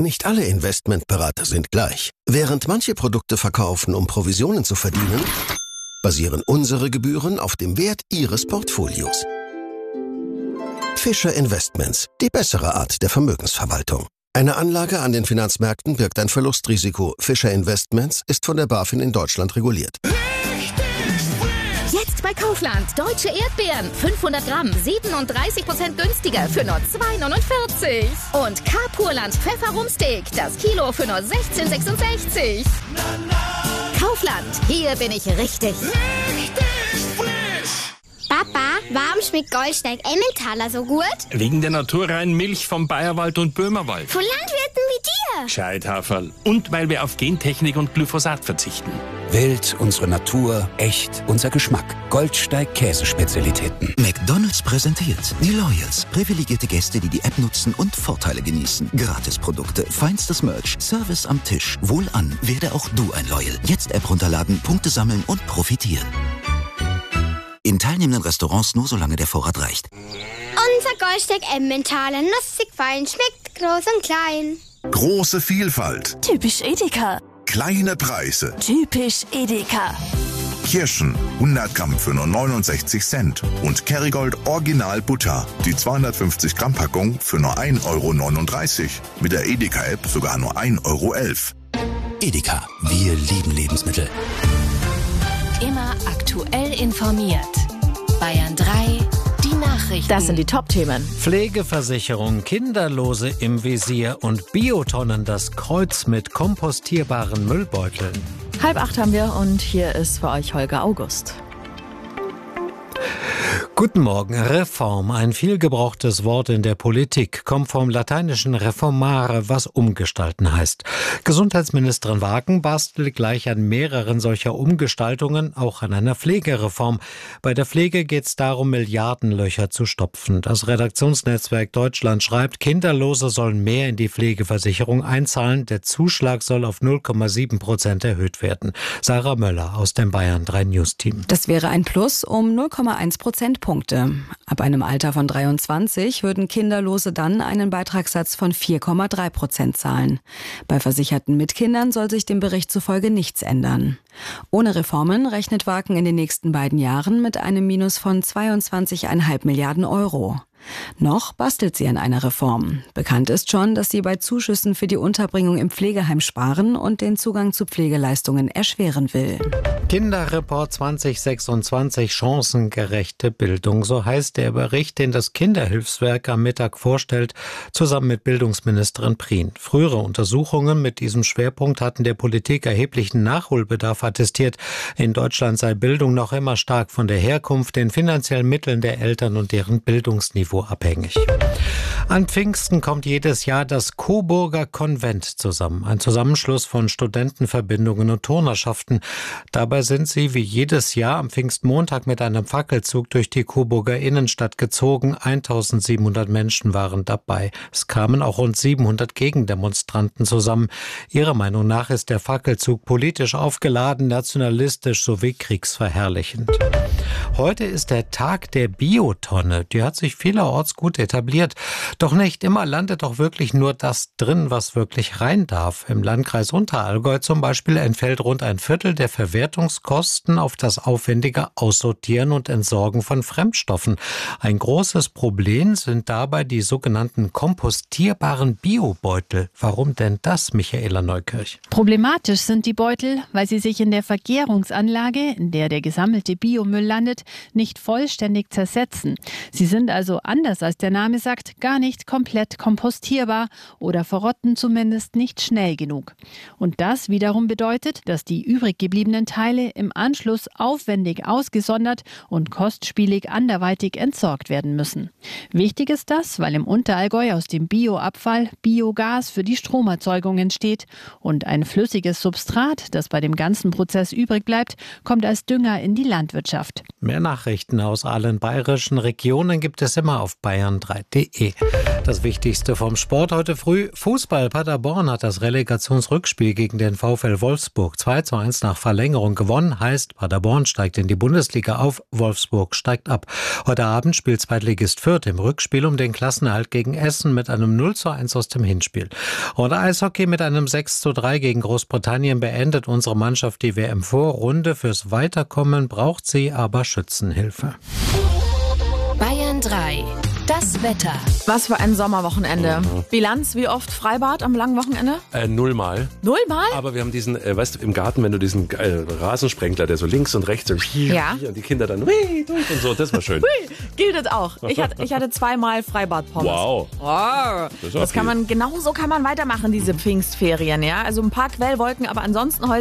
Nicht alle Investmentberater sind gleich. Während manche Produkte verkaufen, um Provisionen zu verdienen, basieren unsere Gebühren auf dem Wert Ihres Portfolios. Fischer Investments, die bessere Art der Vermögensverwaltung. Eine Anlage an den Finanzmärkten birgt ein Verlustrisiko. Fischer Investments ist von der BaFin in Deutschland reguliert. Jetzt bei Kaufland. Deutsche Erdbeeren. 500 Gramm. 37% günstiger für nur 2,49. Und K-Purland Pfefferrumsteak. Das Kilo für nur 16,66. Kaufland. Hier bin ich richtig. Papa, warum schmeckt Goldsteig Emmentaler so gut? Wegen der naturreinen Milch vom Bayerwald und Böhmerwald. Von Landwirten wie dir. Gescheithaferl. Und weil wir auf Gentechnik und Glyphosat verzichten. Wild, unsere Natur, echt, unser Geschmack. Goldsteig Käsespezialitäten. McDonald's präsentiert die Loyals. Privilegierte Gäste, die die App nutzen und Vorteile genießen. Gratisprodukte, feinstes Merch, Service am Tisch. Wohlan, werde auch du ein Loyal. Jetzt App runterladen, Punkte sammeln und profitieren. In teilnehmenden Restaurants nur solange der Vorrat reicht. Unser Goldsteig Emmentaler, nussig fein, schmeckt groß und klein. Große Vielfalt. Typisch Edeka. Kleine Preise. Typisch Edeka. Kirschen, 100 Gramm für nur 69 Cent. Und Kerrygold Original Butter, die 250 Gramm Packung für nur 1,39 €. Mit der Edeka-App sogar nur 1,11 €. Edeka, wir lieben Lebensmittel. Immer aktuell informiert. Bayern 3, die Nachrichten. Das sind die Top-Themen. Pflegeversicherung, Kinderlose im Visier und Biotonnen, das Kreuz mit kompostierbaren Müllbeuteln. 7:30 haben wir und hier ist für euch Holger August. Guten Morgen. Reform, ein viel gebrauchtes Wort in der Politik, kommt vom lateinischen reformare, was umgestalten heißt. Gesundheitsministerin Wagen bastelt gleich an mehreren solcher Umgestaltungen, auch an einer Pflegereform. Bei der Pflege geht es darum, Milliardenlöcher zu stopfen. Das Redaktionsnetzwerk Deutschland schreibt, Kinderlose sollen mehr in die Pflegeversicherung einzahlen. Der Zuschlag soll auf 0,7% erhöht werden. Sarah Möller aus dem Bayern 3 News Team. Das wäre ein Plus um 0,1 Prozentpunkte. Ab einem Alter von 23 würden Kinderlose dann einen Beitragssatz von 4,3% zahlen. Bei Versicherten mit Kindern soll sich dem Bericht zufolge nichts ändern. Ohne Reformen rechnet Wagen in den nächsten beiden Jahren mit einem Minus von 22,5 Milliarden €. Noch bastelt sie an einer Reform. Bekannt ist schon, dass sie bei Zuschüssen für die Unterbringung im Pflegeheim sparen und den Zugang zu Pflegeleistungen erschweren will. Kinderreport 2026, chancengerechte Bildung. So heißt der Bericht, den das Kinderhilfswerk am Mittag vorstellt, zusammen mit Bildungsministerin Prien. Frühere Untersuchungen mit diesem Schwerpunkt hatten der Politik erheblichen Nachholbedarf attestiert. In Deutschland sei Bildung noch immer stark von der Herkunft, den finanziellen Mitteln der Eltern und deren Bildungsniveau abhängig. An Pfingsten kommt jedes Jahr das Coburger Konvent zusammen. Ein Zusammenschluss von Studentenverbindungen und Turnerschaften. Dabei sind sie wie jedes Jahr am Pfingstmontag mit einem Fackelzug durch die Coburger Innenstadt gezogen. 1700 Menschen waren dabei. Es kamen auch rund 700 Gegendemonstranten zusammen. Ihrer Meinung nach ist der Fackelzug politisch aufgeladen, nationalistisch sowie kriegsverherrlichend. Heute ist der Tag der Biotonne. Die hat sich vielerorts gut etabliert. Doch nicht immer landet auch wirklich nur das drin, was wirklich rein darf. Im Landkreis Unterallgäu zum Beispiel entfällt rund ein Viertel der Verwertungskosten auf das aufwendige Aussortieren und Entsorgen von Fremdstoffen. Ein großes Problem sind dabei die sogenannten kompostierbaren Biobeutel. Warum denn das, Michaela Neukirch? Problematisch sind die Beutel, weil sie sich in der Vergärungsanlage, in der der gesammelte Biomüll landet, nicht vollständig zersetzen. Sie sind also, anders als der Name sagt, gar nicht komplett kompostierbar oder verrotten zumindest nicht schnell genug. Und das wiederum bedeutet, dass die übrig gebliebenen Teile im Anschluss aufwendig ausgesondert und kostspielig anderweitig entsorgt werden müssen. Wichtig ist das, weil im Unterallgäu aus dem Bioabfall Biogas für die Stromerzeugung entsteht und ein flüssiges Substrat, das bei dem ganzen Prozess übrig bleibt, kommt als Dünger in die Landwirtschaft. Mehr Nachrichten aus allen bayerischen Regionen gibt es immer auf bayern3.de. Das Wichtigste vom Sport heute früh: Fußball. Paderborn hat das Relegationsrückspiel gegen den VfL Wolfsburg 2:1 nach Verlängerung gewonnen. gewonnen, heißt Paderborn steigt in die Bundesliga auf, Wolfsburg steigt ab. Heute Abend spielt Zweitligist Fürth im Rückspiel um den Klassenerhalt gegen Essen mit einem 0:1 aus dem Hinspiel. Und Eishockey mit einem 6:3 gegen Großbritannien beendet unsere Mannschaft die WM-Vorrunde. Fürs Weiterkommen braucht sie aber Schützenhilfe. Bayern 3. Das Wetter. Was für ein Sommerwochenende. Bilanz, wie oft Freibad am langen Wochenende? 0-mal. 0-mal? Aber wir haben diesen, weißt du, im Garten, wenn du diesen Rasensprengler, der so links und rechts so und die Kinder dann durch und so, das war schön. Gilt das auch. Ich hatte 2-mal Freibad-Pommes. Wow. Das kann man, genauso kann man weitermachen, diese Pfingstferien, ja. Also ein paar Quellwolken, aber ansonsten heute